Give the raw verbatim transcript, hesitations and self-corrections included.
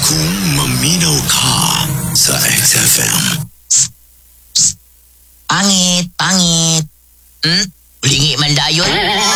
Kung maminaw ka sa X F M. Pangit, pangit. Hmm? Ulingi man dayon.